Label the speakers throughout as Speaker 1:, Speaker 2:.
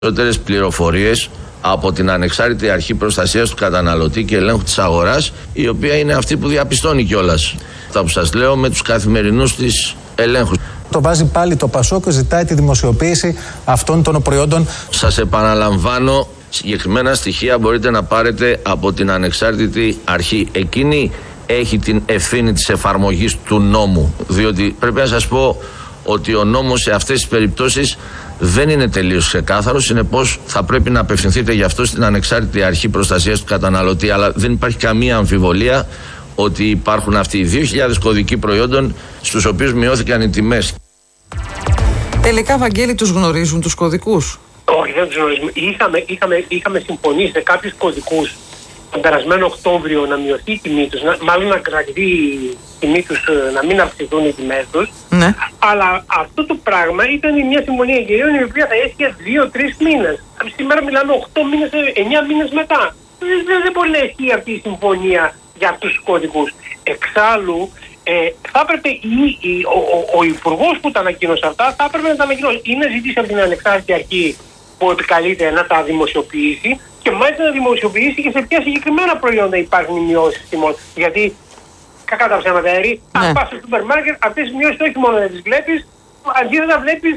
Speaker 1: περισσότερες πληροφορίες από την Ανεξάρτητη Αρχή Προστασίας του Καταναλωτή και Ελέγχου της Αγοράς, η οποία είναι αυτή που διαπιστώνει κιόλας αυτά που σας λέω με τους καθημερινούς της ελέγχους.
Speaker 2: Το βάζει πάλι το ΠΑΣΟΚ και ζητάει τη δημοσιοποίηση αυτών των προϊόντων.
Speaker 1: Σας επαναλαμβάνω, συγκεκριμένα στοιχεία μπορείτε να πάρετε από την Ανεξάρτητη Αρχή. Εκείνη έχει την ευθύνη της εφαρμογής του νόμου, διότι πρέπει να σας πω ότι ο νόμος σε αυτές τις περιπτώσεις δεν είναι τελείως ξεκάθαρος, συνεπώς θα πρέπει να απευθυνθείτε γι' αυτό στην Ανεξάρτητη Αρχή Προστασίας του Καταναλωτή, αλλά δεν υπάρχει καμία αμφιβολία ότι υπάρχουν αυτοί οι 2.000 κωδικοί προϊόντων στους οποίους μειώθηκαν οι τιμές.
Speaker 3: Τελικά, Βαγγέλη, τους γνωρίζουν τους κωδικούς?
Speaker 4: Όχι, δεν τους γνωρίζουμε. Είχαμε συμφωνήσει σε κάποιους κωδικούς τον περασμένο Οκτώβριο να μειωθεί η τιμή τους, μάλλον να κρατηθεί η τιμή τους, να μην αυξηθούν οι τιμές τους. Ναι. Αλλά αυτό το πράγμα ήταν μια συμφωνία γυρίων η οποία θα έσχε 2-3 μήνες. Σήμερα μιλάμε 8 μήνες, 9 μήνες μετά. Δεν μπορεί να ισχύει αυτή η συμφωνία για αυτούς τους κωδικούς. Εξάλλου, θα έπρεπε ο υπουργός που τα ανακοίνωσε αυτά θα έπρεπε να τα ανακοινώσει ή να ζητήσει από την Ανεξάρτητη Αρχή που επικαλείται να τα δημοσιοποιήσει και μάλιστα να δημοσιοποιήσει και σε ποια συγκεκριμένα προϊόντα υπάρχουν οι μειώσεις τιμών. Γιατί, κακά τα ψέματα, αν πας στο σούπερ μάρκετ, αυτές οι μειώσεις όχι μόνο να τις βλέπεις, αντίθετα βλέπεις.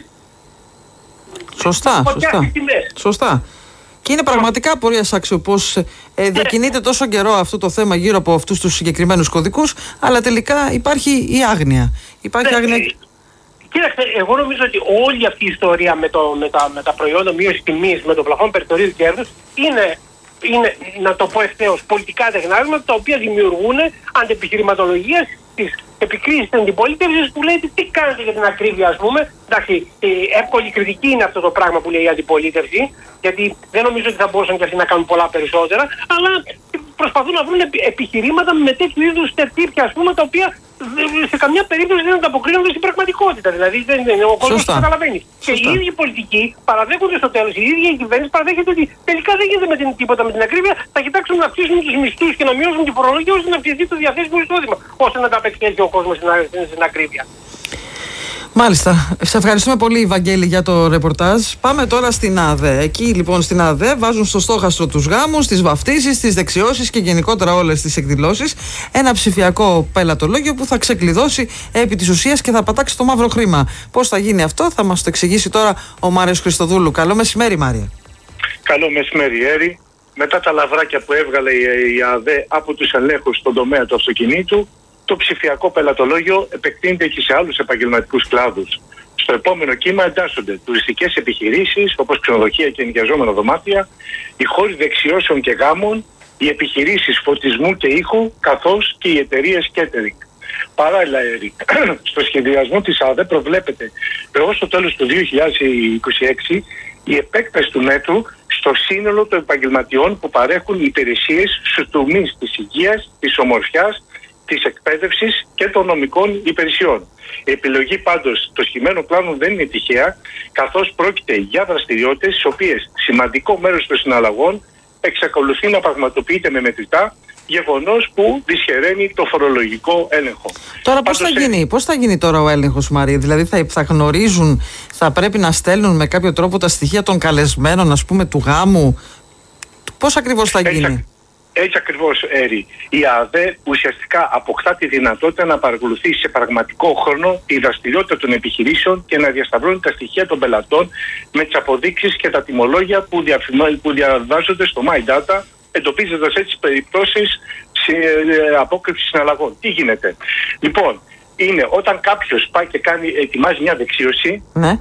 Speaker 3: Σωστά. Και είναι πραγματικά απορίας άξιο πώς διακινείται τόσο καιρό αυτό το θέμα γύρω από αυτούς τους συγκεκριμένους κωδικούς, αλλά τελικά υπάρχει η άγνοια.
Speaker 4: Κοίταξε, εγώ νομίζω ότι όλη αυτή η ιστορία με τα προϊόντα μείωση τιμής, με το πλαφόν περιθωρίου κέρδους, είναι, να το πω ευθέως, πολιτικά τεχνάσματα τα οποία δημιουργούν αντεπιχειρηματολογίες της επικρίσεις της αντιπολίτευσης που λέει τι κάνετε για την ακρίβεια, ας πούμε. Εντάξει, εύκολη κριτική είναι αυτό το πράγμα που λέει η αντιπολίτευση, γιατί δεν νομίζω ότι θα μπορούσαν και αυτοί να κάνουν πολλά περισσότερα, αλλά προσπαθούν να βρουν επιχειρήματα με τέτοιου είδους τερτύπια, ας πούμε, τα οποία σε καμιά περίπτωση δεν ανταποκρίνονται στην πραγματικότητα. Δηλαδή ο κόσμος το καταλαβαίνει. Και οι ίδιοι πολιτικοί παραδέχονται στο τέλος, η ίδια η κυβέρνηση παραδέχεται ότι τελικά δεν γίνεται τίποτα με την ακρίβεια. Θα κοιτάξουν να αυξήσουν τους μισθούς και να μειώσουν την φορολογία ώστε να αυξηθεί το διαθέσιμο εισόδημα, ώστε να τα απεξέλθει ο κόσμος στην ακρίβεια.
Speaker 3: Μάλιστα. Σε ευχαριστούμε πολύ, Βαγγέλη, για το ρεπορτάζ. Πάμε τώρα στην ΑΔΕ. Εκεί λοιπόν στην ΑΔΕ βάζουν στο στόχαστρο τους γάμους, τις βαφτίσεις, τις δεξιώσεις και γενικότερα όλες τις εκδηλώσεις ένα ψηφιακό πελατολόγιο που θα ξεκλειδώσει επί της ουσίας και θα πατάξει το μαύρο χρήμα. Πώς θα γίνει αυτό, θα μας το εξηγήσει τώρα ο Μάριος Χριστοδούλου. Καλό μεσημέρι, Μάρια.
Speaker 5: Καλό μεσημέρι, Έρη. Μετά τα λαβράκια που έβγαλε η ΑΔΕ από τους ελέγχους στον τομέα του αυτοκινήτου, το ψηφιακό πελατολόγιο επεκτείνεται και σε άλλους επαγγελματικούς κλάδους. Στο επόμενο κύμα εντάσσονται τουριστικές επιχειρήσεις όπως ξενοδοχεία και ενοικιαζόμενα δωμάτια, οι χώροι δεξιώσεων και γάμων, οι επιχειρήσεις φωτισμού και ήχου, καθώς και οι εταιρείες catering. Παράλληλα, στο σχεδιασμό της ΑΔΕ προβλέπεται έως το τέλος του 2026 η επέκταση του μέτρου στο σύνολο των επαγγελματιών που παρέχουν υπηρεσίες στους τομείς της υγείας, της ομορφιάς, της εκπαίδευσης και των νομικών υπηρεσιών. Η επιλογή πάντως των σχημένων πλάνων δεν είναι τυχαία, καθώς πρόκειται για δραστηριότητες στις οποίες σημαντικό μέρος των συναλλαγών εξακολουθεί να πραγματοποιείται με μετρητά, γεγονός που δυσχεραίνει το φορολογικό έλεγχο.
Speaker 3: Τώρα πώς θα γίνει τώρα ο έλεγχος, Μαρία? Δηλαδή θα γνωρίζουν, θα πρέπει να στέλνουν με κάποιο τρόπο τα στοιχεία των καλεσμένων, ας πούμε, του γάμου? Πώς ακριβώς θα γίνει?
Speaker 5: Έτσι ακριβώς, Έρη. Η ΑΔΕ ουσιαστικά αποκτά τη δυνατότητα να παρακολουθεί σε πραγματικό χρόνο τη δραστηριότητα των επιχειρήσεων και να διασταυρώνει τα στοιχεία των πελατών με τις αποδείξεις και τα τιμολόγια που διαβάζονται στο My Data, εντοπίζοντας έτσι περιπτώσεις απόκρυψης συναλλαγών. Τι γίνεται? Λοιπόν, είναι όταν κάποιος πάει και ετοιμάζει μια δεξίωση,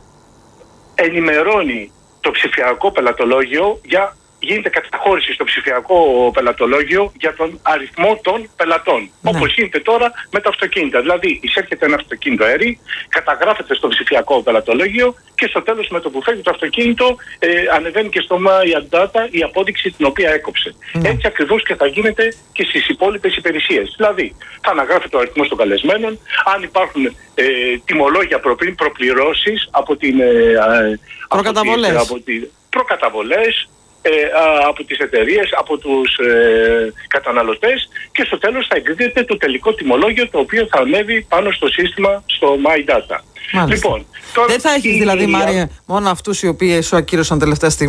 Speaker 5: ενημερώνει το ψηφιακό πελατολόγιο γίνεται καταχώρηση στο ψηφιακό πελατολόγιο για τον αριθμό των πελατών. Όπως γίνεται τώρα με τα αυτοκίνητα. Δηλαδή, εισέρχεται ένα αυτοκίνητο αέρι, καταγράφεται στο ψηφιακό πελατολόγιο και στο τέλος, με το που φεύγει το αυτοκίνητο, ανεβαίνει και στο My Data η απόδειξη την οποία έκοψε. Έτσι ακριβώς και θα γίνεται και στις υπόλοιπες υπηρεσίες. Δηλαδή, θα αναγράφεται ο αριθμός των καλεσμένων, αν υπάρχουν τιμολόγια προπληρώσεις από την. Προκαταβολές. Από τις εταιρείες, από τους καταναλωτές και στο τέλος θα εγκρίνεται το τελικό τιμολόγιο το οποίο θα ανέβει πάνω στο σύστημα στο My Data.
Speaker 3: Λοιπόν, δεν θα έχεις δηλαδή, Μάρια, μόνο αυτούς οι οποίοι σου ακύρωσαν τελευταία στιγμή